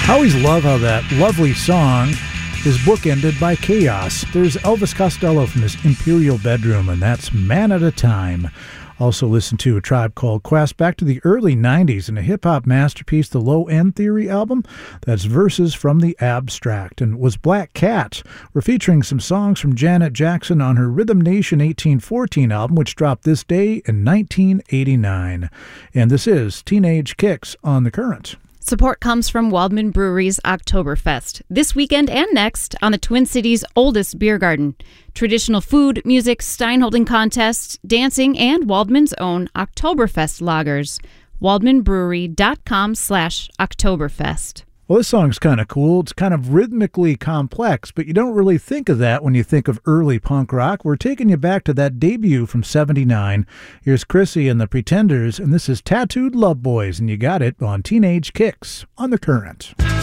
I always love how that lovely song is bookended by chaos. There's Elvis Costello from his Imperial Bedroom, and that's Man at a Time. Also listen to A Tribe Called Quest back to the early 90s in a hip-hop masterpiece, the Low End Theory album. That's Verses from the Abstract. And Was Black Cat. We're featuring some songs from Janet Jackson on her Rhythm Nation 1814 album, which dropped this day in 1989. And this is Teenage Kicks on the Current. Support comes from Waldman Brewery's Oktoberfest, this weekend and next on the Twin Cities' oldest beer garden. Traditional food, music, steinholding contests, dancing, and Waldman's own Oktoberfest lagers. WaldmanBrewery.com/Oktoberfest. Well, this song's kind of cool. It's kind of rhythmically complex, but you don't really think of that when you think of early punk rock. We're taking you back to that debut from '79. Here's Chrissy and the Pretenders, and this is Tattooed Love Boys, and you got it on Teenage Kicks on the Current.